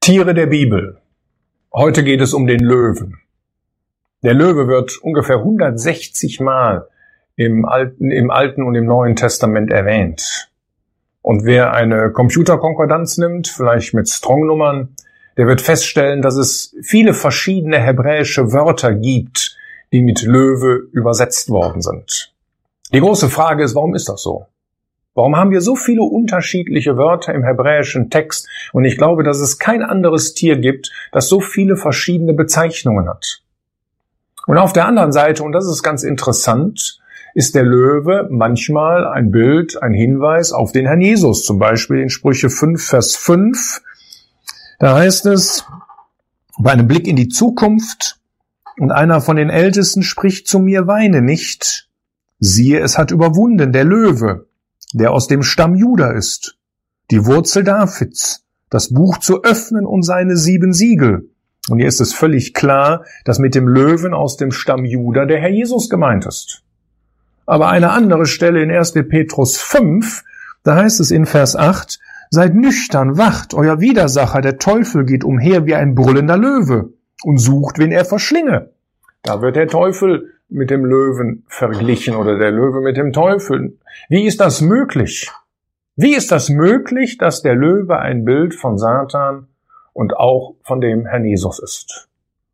Tiere der Bibel. Heute geht es um den Löwen. Der Löwe wird ungefähr 160 Mal im Alten und im Neuen Testament erwähnt. Und wer eine Computerkonkordanz nimmt, vielleicht mit Strong-Nummern, der wird feststellen, dass es viele verschiedene hebräische Wörter gibt, die mit Löwe übersetzt worden sind. Die große Frage ist, warum ist das so? Warum haben wir so viele unterschiedliche Wörter im hebräischen Text? Und ich glaube, dass es kein anderes Tier gibt, das so viele verschiedene Bezeichnungen hat. Und auf der anderen Seite, und das ist ganz interessant, ist der Löwe manchmal ein Bild, ein Hinweis auf den Herrn Jesus. Zum Beispiel in Sprüche 5, Vers 5. Da heißt es, bei einem Blick in die Zukunft, und einer von den Ältesten spricht zu mir, weine nicht. Siehe, es hat überwunden, der Löwe, der aus dem Stamm Juda ist, die Wurzel Davids, das Buch zu öffnen und seine 7 Siegel. Und hier ist es völlig klar, dass mit dem Löwen aus dem Stamm Juda der Herr Jesus gemeint ist. Aber eine andere Stelle in 1. Petrus 5, da heißt es in Vers 8, seid nüchtern, wacht, euer Widersacher, der Teufel, geht umher wie ein brüllender Löwe und sucht, wen er verschlinge. Da wird der Teufel mit dem Löwen verglichen oder der Löwe mit dem Teufel. Wie ist das möglich? Wie ist das möglich, dass der Löwe ein Bild von Satan und auch von dem Herrn Jesus ist?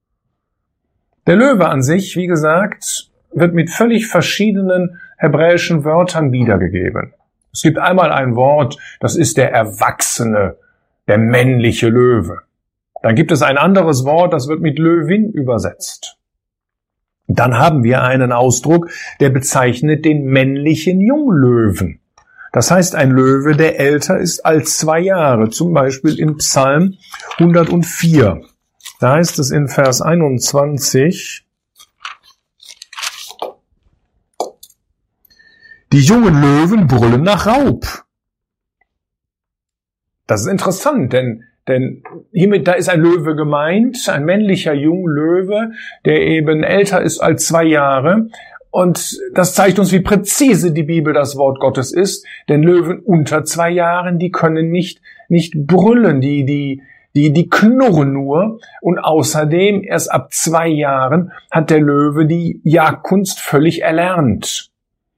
Der Löwe an sich, wie gesagt, wird mit völlig verschiedenen hebräischen Wörtern wiedergegeben. Es gibt einmal ein Wort, das ist der Erwachsene, der männliche Löwe. Dann gibt es ein anderes Wort, das wird mit Löwin übersetzt. Dann haben wir einen Ausdruck, der bezeichnet den männlichen Junglöwen. Das heißt, ein Löwe, der älter ist als 2 Jahre, zum Beispiel in Psalm 104. Da heißt es in Vers 21, die jungen Löwen brüllen nach Raub. Das ist interessant, denn hiermit, da ist ein Löwe gemeint, ein männlicher Junglöwe, der eben älter ist als 2 Jahre. Und das zeigt uns, wie präzise die Bibel das Wort Gottes ist. Denn Löwen unter 2 Jahren, die können nicht brüllen, die knurren nur. Und außerdem, erst ab 2 Jahren hat der Löwe die Jagdkunst völlig erlernt.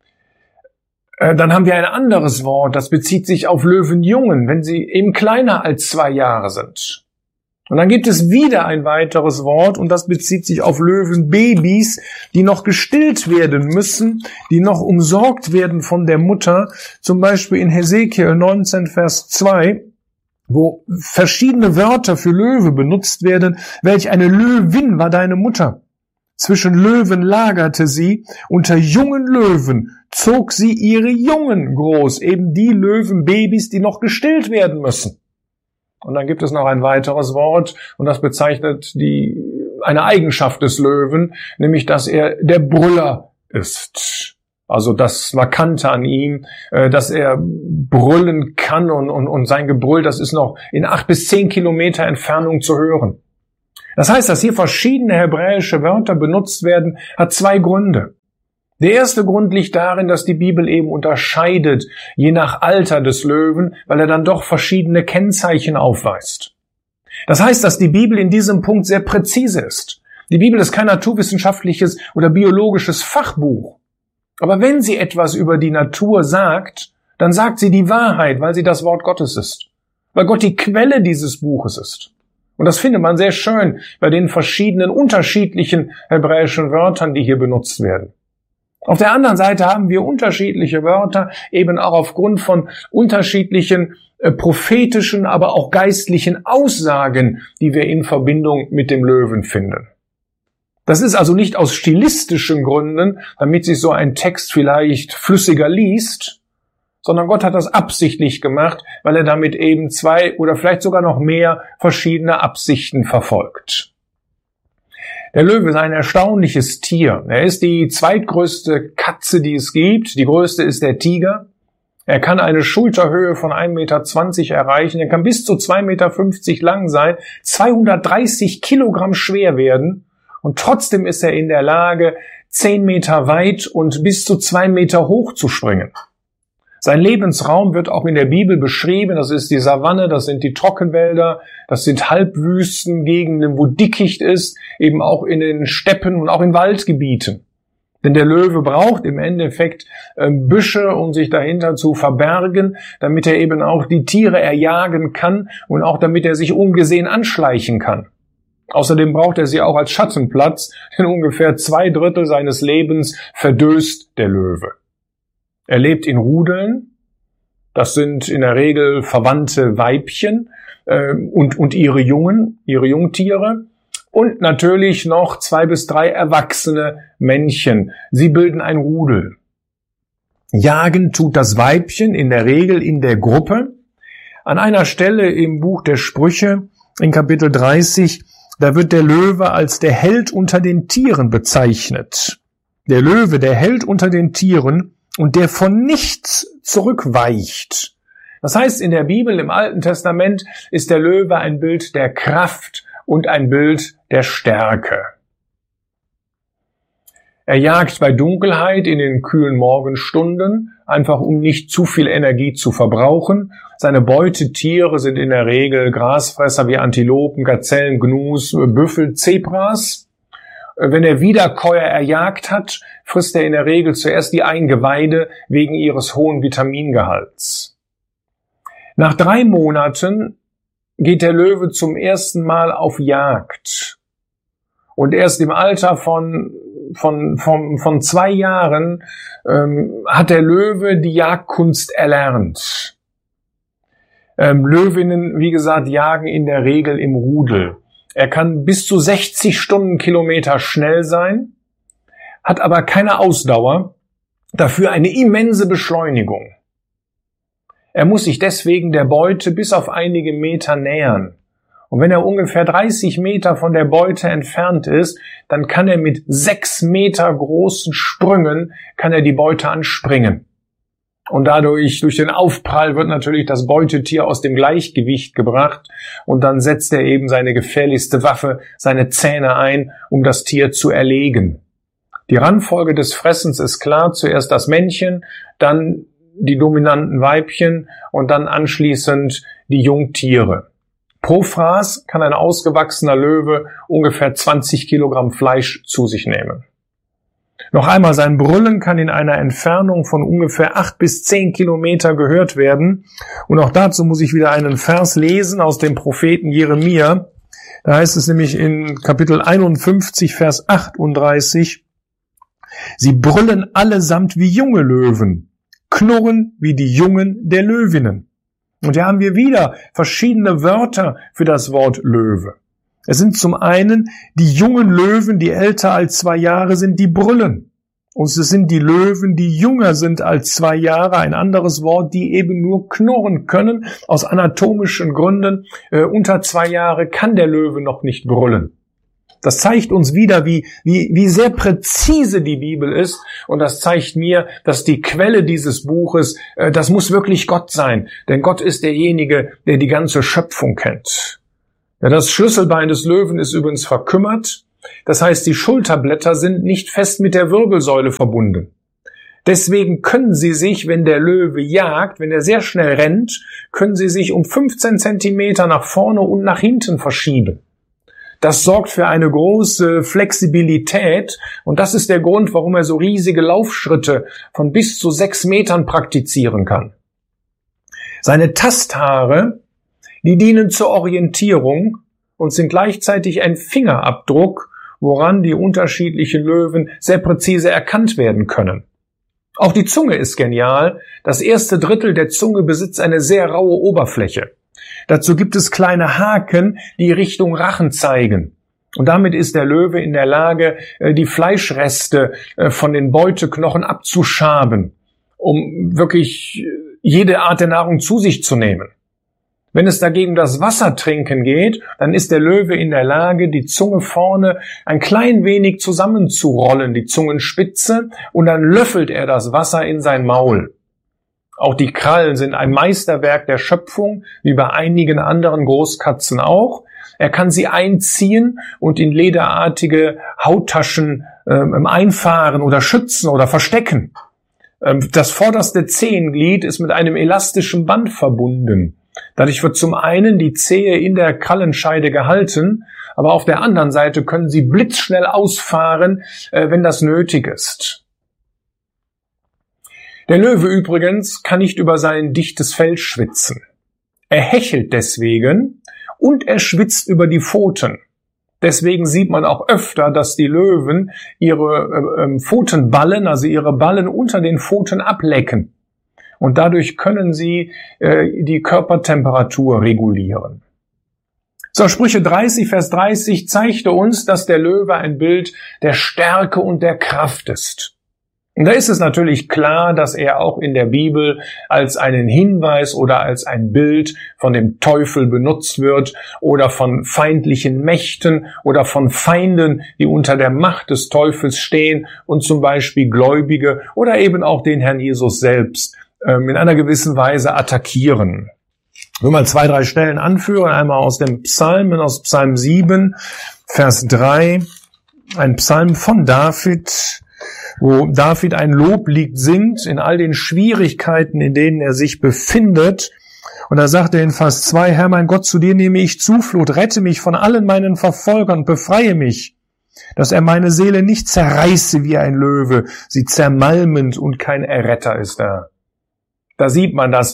Dann haben wir ein anderes Wort, das bezieht sich auf Löwenjungen, wenn sie eben kleiner als 2 Jahre sind. Und dann gibt es wieder ein weiteres Wort und das bezieht sich auf Löwenbabys, die noch gestillt werden müssen, die noch umsorgt werden von der Mutter. Zum Beispiel in Hesekiel 19, Vers 2, wo verschiedene Wörter für Löwe benutzt werden. Welch eine Löwin war deine Mutter? Zwischen Löwen lagerte sie, unter jungen Löwen zog sie ihre Jungen groß, eben die Löwenbabys, die noch gestillt werden müssen. Und dann gibt es noch ein weiteres Wort, und das bezeichnet eine Eigenschaft des Löwen, nämlich, dass er der Brüller ist. Also das Markante an ihm, dass er brüllen kann und sein Gebrüll, das ist noch in 8 bis 10 Kilometer Entfernung zu hören. Das heißt, dass hier verschiedene hebräische Wörter benutzt werden, hat 2 Gründe. Der erste Grund liegt darin, dass die Bibel eben unterscheidet, je nach Alter des Löwen, weil er dann doch verschiedene Kennzeichen aufweist. Das heißt, dass die Bibel in diesem Punkt sehr präzise ist. Die Bibel ist kein naturwissenschaftliches oder biologisches Fachbuch. Aber wenn sie etwas über die Natur sagt, dann sagt sie die Wahrheit, weil sie das Wort Gottes ist. Weil Gott die Quelle dieses Buches ist. Und das findet man sehr schön bei den verschiedenen unterschiedlichen hebräischen Wörtern, die hier benutzt werden. Auf der anderen Seite haben wir unterschiedliche Wörter, eben auch aufgrund von unterschiedlichen prophetischen, aber auch geistlichen Aussagen, die wir in Verbindung mit dem Löwen finden. Das ist also nicht aus stilistischen Gründen, damit sich so ein Text vielleicht flüssiger liest, sondern Gott hat das absichtlich gemacht, weil er damit eben 2 oder vielleicht sogar noch mehr verschiedene Absichten verfolgt. Der Löwe ist ein erstaunliches Tier. Er ist die zweitgrößte Katze, die es gibt. Die größte ist der Tiger. Er kann eine Schulterhöhe von 1,20 Meter erreichen. Er kann bis zu 2,50 Meter lang sein, 230 Kilogramm schwer werden. Und trotzdem ist er in der Lage, 10 Meter weit und bis zu 2 Meter hoch zu springen. Sein Lebensraum wird auch in der Bibel beschrieben. Das ist die Savanne, das sind die Trockenwälder, das sind Halbwüstengegenden, wo Dickicht ist, eben auch in den Steppen und auch in Waldgebieten. Denn der Löwe braucht im Endeffekt Büsche, um sich dahinter zu verbergen, damit er eben auch die Tiere erjagen kann und auch damit er sich ungesehen anschleichen kann. Außerdem braucht er sie auch als Schattenplatz, denn ungefähr 2/3 seines Lebens verdöst der Löwe. Er lebt in Rudeln, das sind in der Regel verwandte Weibchen und ihre Jungtiere. Und natürlich noch 2 bis 3 erwachsene Männchen. Sie bilden ein Rudel. Jagen tut das Weibchen in der Regel in der Gruppe. An einer Stelle im Buch der Sprüche, in Kapitel 30, da wird der Löwe als der Held unter den Tieren bezeichnet. Der Löwe, der Held unter den Tieren und der von nichts zurückweicht. Das heißt, in der Bibel, im Alten Testament, ist der Löwe ein Bild der Kraft und ein Bild der Stärke. Er jagt bei Dunkelheit in den kühlen Morgenstunden, einfach um nicht zu viel Energie zu verbrauchen. Seine Beutetiere sind in der Regel Grasfresser wie Antilopen, Gazellen, Gnus, Büffel, Zebras. Wenn er Wiederkäuer erjagt hat, frisst er in der Regel zuerst die Eingeweide wegen ihres hohen Vitamingehalts. Nach 3 Monaten geht der Löwe zum ersten Mal auf Jagd. Und erst im Alter von 2 Jahren hat der Löwe die Jagdkunst erlernt. Löwinnen, wie gesagt, jagen in der Regel im Rudel. Er kann bis zu 60 Stundenkilometer schnell sein, hat aber keine Ausdauer, dafür eine immense Beschleunigung. Er muss sich deswegen der Beute bis auf einige Meter nähern. Und wenn er ungefähr 30 Meter von der Beute entfernt ist, dann kann er mit 6 Meter großen Sprüngen, kann er die Beute anspringen. Und dadurch, durch den Aufprall wird natürlich das Beutetier aus dem Gleichgewicht gebracht und dann setzt er eben seine gefährlichste Waffe, seine Zähne ein, um das Tier zu erlegen. Die Rangfolge des Fressens ist klar, zuerst das Männchen, dann die dominanten Weibchen und dann anschließend die Jungtiere. Pro Fraß kann ein ausgewachsener Löwe ungefähr 20 Kilogramm Fleisch zu sich nehmen. Noch einmal, sein Brüllen kann in einer Entfernung von ungefähr 8 bis 10 Kilometer gehört werden. Und auch dazu muss ich wieder einen Vers lesen aus dem Propheten Jeremia. Da heißt es nämlich in Kapitel 51, Vers 38, sie brüllen allesamt wie junge Löwen, knurren wie die Jungen der Löwinnen. Und hier haben wir wieder verschiedene Wörter für das Wort Löwe. Es sind zum einen die jungen Löwen, die älter als 2 Jahre sind, die brüllen. Und es sind die Löwen, die jünger sind als 2 Jahre, ein anderes Wort, die eben nur knurren können. Aus anatomischen Gründen, unter 2 Jahre kann der Löwe noch nicht brüllen. Das zeigt uns wieder, wie sehr präzise die Bibel ist. Und das zeigt mir, dass die Quelle dieses Buches, das muss wirklich Gott sein. Denn Gott ist derjenige, der die ganze Schöpfung kennt. Ja, das Schlüsselbein des Löwen ist übrigens verkümmert. Das heißt, die Schulterblätter sind nicht fest mit der Wirbelsäule verbunden. Deswegen können sie sich, wenn der Löwe jagt, wenn er sehr schnell rennt, können sie sich um 15 Zentimeter nach vorne und nach hinten verschieben. Das sorgt für eine große Flexibilität und das ist der Grund, warum er so riesige Laufschritte von bis zu 6 Metern praktizieren kann. Seine Tasthaare, die dienen zur Orientierung und sind gleichzeitig ein Fingerabdruck, woran die unterschiedlichen Löwen sehr präzise erkannt werden können. Auch die Zunge ist genial. Das 1. Drittel der Zunge besitzt eine sehr raue Oberfläche. Dazu gibt es kleine Haken, die Richtung Rachen zeigen. Und damit ist der Löwe in der Lage, die Fleischreste von den Beuteknochen abzuschaben, um wirklich jede Art der Nahrung zu sich zu nehmen. Wenn es dagegen das Wassertrinken geht, dann ist der Löwe in der Lage, die Zunge vorne ein klein wenig zusammenzurollen, die Zungenspitze, und dann löffelt er das Wasser in sein Maul. Auch die Krallen sind ein Meisterwerk der Schöpfung, wie bei einigen anderen Großkatzen auch. Er kann sie einziehen und in lederartige Hauttaschen einfahren oder schützen oder verstecken. Das vorderste Zehenglied ist mit einem elastischen Band verbunden. Dadurch wird zum einen die Zehe in der Krallenscheide gehalten, aber auf der anderen Seite können sie blitzschnell ausfahren, wenn das nötig ist. Der Löwe übrigens kann nicht über sein dichtes Fell schwitzen. Er hechelt deswegen und er schwitzt über die Pfoten. Deswegen sieht man auch öfter, dass die Löwen ihre Pfotenballen, also ihre Ballen unter den Pfoten ablecken. Und dadurch können sie die Körpertemperatur regulieren. So, Sprüche 30, Vers 30 zeigte uns, dass der Löwe ein Bild der Stärke und der Kraft ist. Und da ist es natürlich klar, dass er auch in der Bibel als einen Hinweis oder als ein Bild von dem Teufel benutzt wird oder von feindlichen Mächten oder von Feinden, die unter der Macht des Teufels stehen und zum Beispiel Gläubige oder eben auch den Herrn Jesus selbst in einer gewissen Weise attackieren. Ich will mal 2, 3 Stellen anführen, einmal aus dem Psalmen, aus Psalm 7, Vers 3, ein Psalm von David, wo David ein Loblied singt in all den Schwierigkeiten, in denen er sich befindet. Und da sagt er in Vers 2, Herr mein Gott, zu dir nehme ich Zuflucht, rette mich von allen meinen Verfolgern, befreie mich, dass er meine Seele nicht zerreiße wie ein Löwe, sie zermalmend und kein Erretter ist da. Da sieht man, dass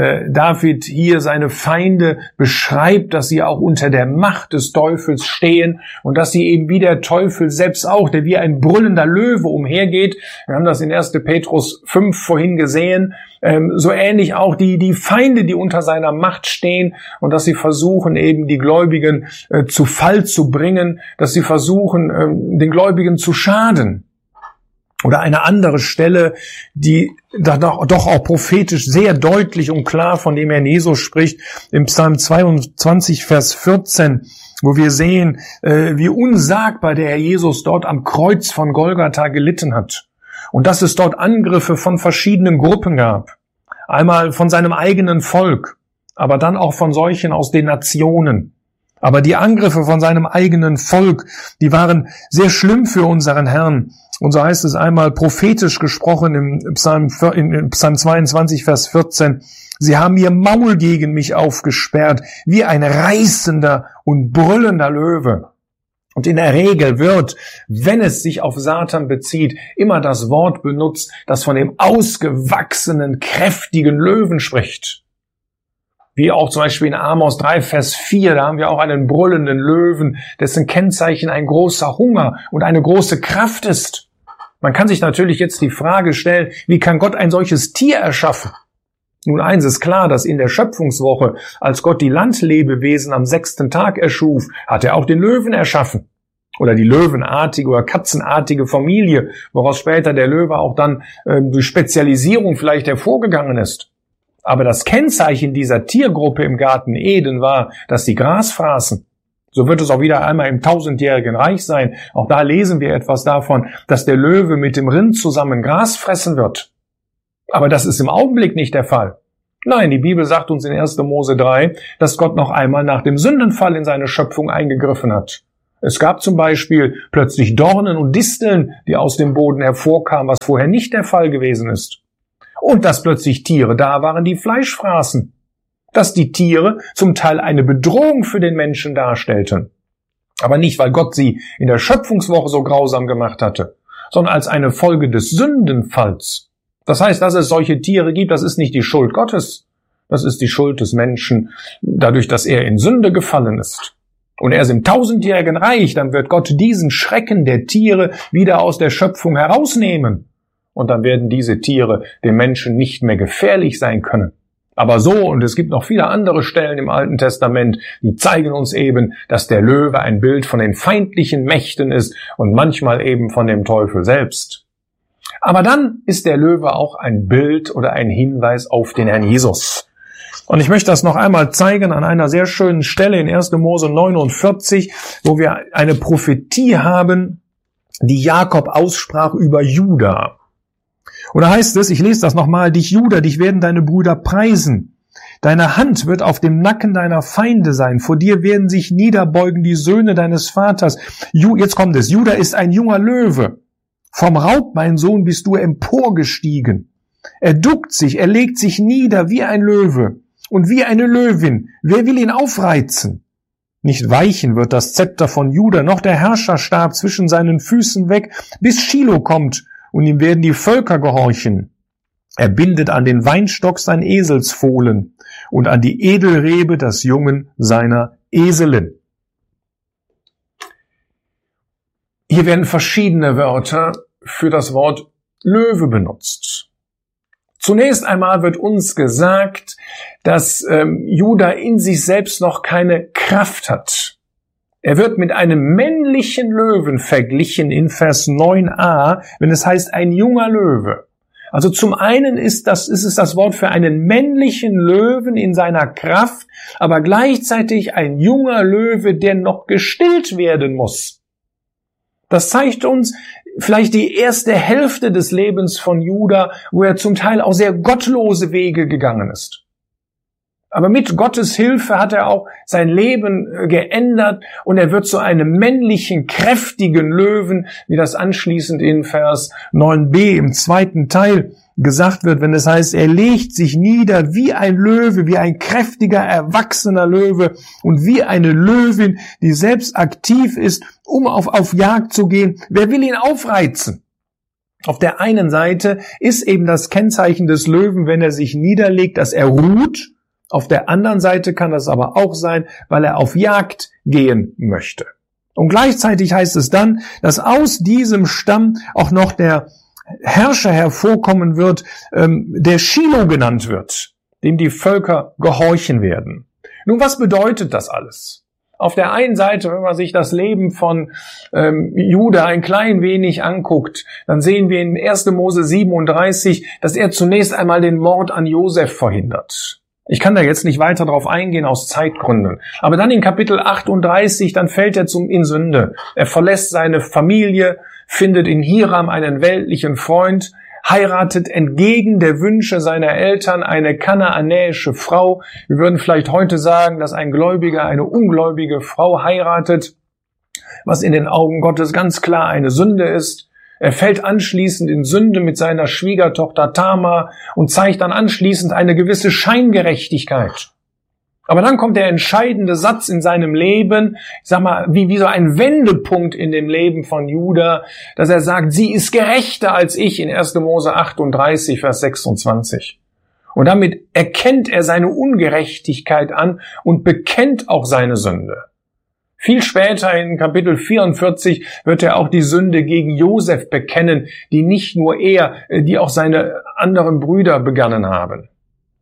David hier seine Feinde beschreibt, dass sie auch unter der Macht des Teufels stehen und dass sie eben wie der Teufel selbst auch, der wie ein brüllender Löwe umhergeht. Wir haben das in 1. Petrus 5 vorhin gesehen. So ähnlich auch die Feinde, die unter seiner Macht stehen und dass sie versuchen, eben die Gläubigen zu Fall zu bringen, dass sie versuchen, den Gläubigen zu schaden. Oder eine andere Stelle, die da doch auch prophetisch sehr deutlich und klar von dem Herrn Jesus spricht, im Psalm 22, Vers 14, wo wir sehen, wie unsagbar der Herr Jesus dort am Kreuz von Golgatha gelitten hat. Und dass es dort Angriffe von verschiedenen Gruppen gab. Einmal von seinem eigenen Volk, aber dann auch von solchen aus den Nationen. Aber die Angriffe von seinem eigenen Volk, die waren sehr schlimm für unseren Herrn. Und so heißt es einmal prophetisch gesprochen im Psalm 22, Vers 14, sie haben ihr Maul gegen mich aufgesperrt, wie ein reißender und brüllender Löwe. Und in der Regel wird, wenn es sich auf Satan bezieht, immer das Wort benutzt, das von dem ausgewachsenen, kräftigen Löwen spricht. Wie auch zum Beispiel in Amos 3, Vers 4, da haben wir auch einen brüllenden Löwen, dessen Kennzeichen ein großer Hunger und eine große Kraft ist. Man kann sich natürlich jetzt die Frage stellen, wie kann Gott ein solches Tier erschaffen? Nun, eins ist klar, dass in der Schöpfungswoche, als Gott die Landlebewesen am 6. Tag erschuf, hat er auch den Löwen erschaffen. Oder die löwenartige oder katzenartige Familie, woraus später der Löwe auch dann durch Spezialisierung vielleicht hervorgegangen ist. Aber das Kennzeichen dieser Tiergruppe im Garten Eden war, dass sie Gras fraßen. So wird es auch wieder einmal im 1000-jährigen Reich sein. Auch da lesen wir etwas davon, dass der Löwe mit dem Rind zusammen Gras fressen wird. Aber das ist im Augenblick nicht der Fall. Nein, die Bibel sagt uns in 1. Mose 3, dass Gott noch einmal nach dem Sündenfall in seine Schöpfung eingegriffen hat. Es gab zum Beispiel plötzlich Dornen und Disteln, die aus dem Boden hervorkamen, was vorher nicht der Fall gewesen ist. Und dass plötzlich Tiere da waren, die Fleisch fraßen. Dass die Tiere zum Teil eine Bedrohung für den Menschen darstellten. Aber nicht, weil Gott sie in der Schöpfungswoche so grausam gemacht hatte, sondern als eine Folge des Sündenfalls. Das heißt, dass es solche Tiere gibt, das ist nicht die Schuld Gottes. Das ist die Schuld des Menschen, dadurch, dass er in Sünde gefallen ist. Und erst im 1000-jährigen Reich, dann wird Gott diesen Schrecken der Tiere wieder aus der Schöpfung herausnehmen. Und dann werden diese Tiere dem Menschen nicht mehr gefährlich sein können. Aber so, und es gibt noch viele andere Stellen im Alten Testament, die zeigen uns eben, dass der Löwe ein Bild von den feindlichen Mächten ist und manchmal eben von dem Teufel selbst. Aber dann ist der Löwe auch ein Bild oder ein Hinweis auf den Herrn Jesus. Und ich möchte das noch einmal zeigen an einer sehr schönen Stelle in 1. Mose 49, wo wir eine Prophetie haben, die Jakob aussprach über Juda. Oder heißt es, ich lese das nochmal, dich Juda, dich werden deine Brüder preisen. Deine Hand wird auf dem Nacken deiner Feinde sein. Vor dir werden sich niederbeugen die Söhne deines Vaters. Jetzt kommt es. Juda ist ein junger Löwe. Vom Raub, mein Sohn, bist du emporgestiegen. Er duckt sich, er legt sich nieder wie ein Löwe und wie eine Löwin. Wer will ihn aufreizen? Nicht weichen wird das Zepter von Juda, noch der Herrscherstab zwischen seinen Füßen weg, bis Schilo kommt, und ihm werden die Völker gehorchen. Er bindet an den Weinstock sein Eselsfohlen und an die Edelrebe das Jungen seiner Eselin. Hier werden verschiedene Wörter für das Wort Löwe benutzt. Zunächst einmal wird uns gesagt, dass Juda in sich selbst noch keine Kraft hat. Er wird mit einem männlichen Löwen verglichen in Vers 9a, wenn es heißt ein junger Löwe. Also zum einen ist es das Wort für einen männlichen Löwen in seiner Kraft, aber gleichzeitig ein junger Löwe, der noch gestillt werden muss. Das zeigt uns vielleicht die erste Hälfte des Lebens von Juda, wo er zum Teil auch sehr gottlose Wege gegangen ist. Aber mit Gottes Hilfe hat er auch sein Leben geändert und er wird zu einem männlichen, kräftigen Löwen, wie das anschließend in Vers 9b im zweiten Teil gesagt wird, wenn es heißt, er legt sich nieder wie ein Löwe, wie ein kräftiger, erwachsener Löwe und wie eine Löwin, die selbst aktiv ist, um auf Jagd zu gehen. Wer will ihn aufreizen? Auf der einen Seite ist eben das Kennzeichen des Löwen, wenn er sich niederlegt, dass er ruht. Auf der anderen Seite kann das aber auch sein, weil er auf Jagd gehen möchte. Und gleichzeitig heißt es dann, dass aus diesem Stamm auch noch der Herrscher hervorkommen wird, der Schilo genannt wird, dem die Völker gehorchen werden. Nun, was bedeutet das alles? Auf der einen Seite, wenn man sich das Leben von Juda ein klein wenig anguckt, dann sehen wir in 1. Mose 37, dass er zunächst einmal den Mord an Josef verhindert. Ich kann da jetzt nicht weiter drauf eingehen aus Zeitgründen. Aber dann in Kapitel 38, dann fällt er in Sünde. Er verlässt seine Familie, findet in Hiram einen weltlichen Freund, heiratet entgegen der Wünsche seiner Eltern eine kanaanäische Frau. Wir würden vielleicht heute sagen, dass ein Gläubiger eine ungläubige Frau heiratet, was in den Augen Gottes ganz klar eine Sünde ist. Er fällt anschließend in Sünde mit seiner Schwiegertochter Tamar und zeigt dann anschließend eine gewisse Scheingerechtigkeit. Aber dann kommt der entscheidende Satz in seinem Leben, ich sag mal, wie so ein Wendepunkt in dem Leben von Juda, dass er sagt, sie ist gerechter als ich in 1. Mose 38, Vers 26. Und damit erkennt er seine Ungerechtigkeit an und bekennt auch seine Sünde. Viel später in Kapitel 44 wird er auch die Sünde gegen Josef bekennen, die nicht nur er, die auch seine anderen Brüder begangen haben.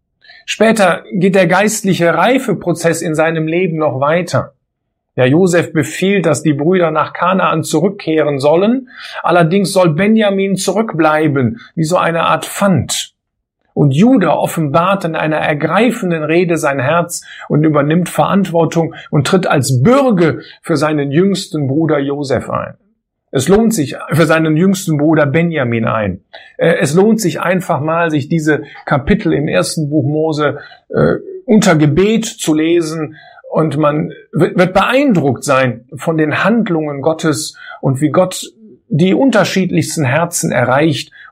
Später geht der geistliche Reifeprozess in seinem Leben noch weiter. Der Josef befiehlt, dass die Brüder nach Kanaan zurückkehren sollen. Allerdings soll Benjamin zurückbleiben, wie so eine Art Pfand. Und Juda offenbart in einer ergreifenden Rede sein Herz und übernimmt Verantwortung und tritt als Bürge für seinen jüngsten Bruder Josef ein. Es lohnt sich für seinen jüngsten Bruder Benjamin ein. Es lohnt sich einfach mal, sich diese Kapitel im 1. Buch Mose unter Gebet zu lesen und man wird beeindruckt sein von den Handlungen Gottes und wie Gott die unterschiedlichsten Herzen erreicht